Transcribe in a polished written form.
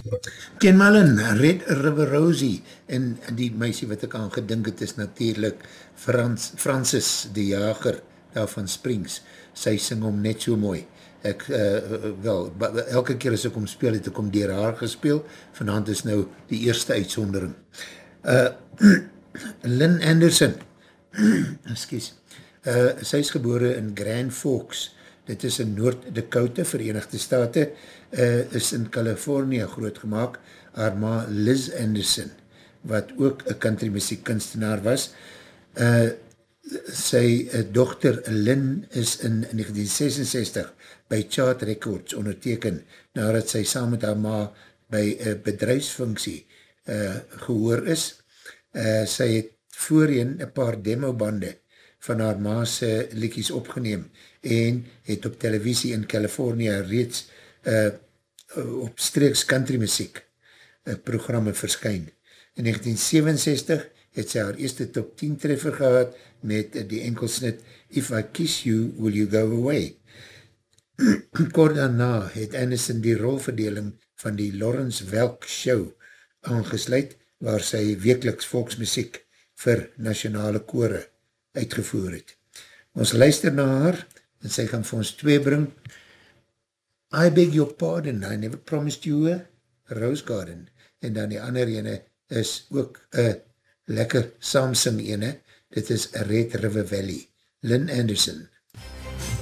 Ken Mullen, Red River Rosie, en die meisie wat ek aan gedink het is natuurlijk Francis de Jager, daar van Springs. Sy sing hom net so mooi. Ek, elke keer as ek hom speel, het ek hom dier haar gespeel, vanavond is nou die eerste uitsondering. Lynn Anderson, excuse, sy is gebore in Grand Forks, dit is in Noord-Dakota, Verenigde State, is in California grootgemaak, haar ma Liz Anderson, wat ook een country muziek kunstenaar was. Sy dochter Lynn is in 1966 by Chart Records onderteken, nadat sy saam met haar ma by bedrijfsfunksie gehoor is. Sy het voorheen een paar demobande van haar ma's liedjies opgeneem en het op televisie in California reeds op streeks country muziek programme verskyn. In 1967 het sy haar eerste top 10 treffer gehad met die enkelsnit If I Kiss You, Will You Go Away. Kort daarna het Anderson die rolverdeling van die Lawrence Welk Show aangesluit, waar sy wekeliks volksmusiek vir nasionale kore uitgevoer het. Ons luister na haar, en sy gaan vir ons twee bring. I beg your pardon, I never promised you a rose garden. En dan die ander ene is ook lekker saamsing ene, dit is Red River Valley. Lynn Anderson.